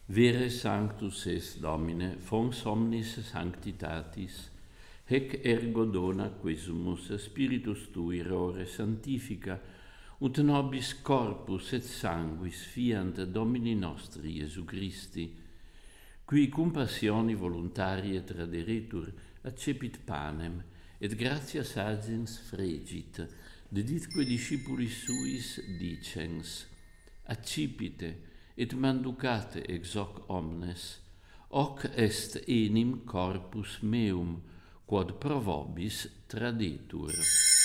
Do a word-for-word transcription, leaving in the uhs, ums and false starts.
Vere sanctus es Domine, fons omnis sanctitatis, hec ergo dona quesumus spiritus tui rore santifica, ut nobis corpus et sanguis fiant Domini nostri Iesu Christi, qui cum passioni voluntarie traderetur, accepit panem, et gratias agens fregit, deditque discipulis suis dicens, accipite, et manducate ex hoc omnes, hoc est enim corpus meum, quod pro vobis tradetur.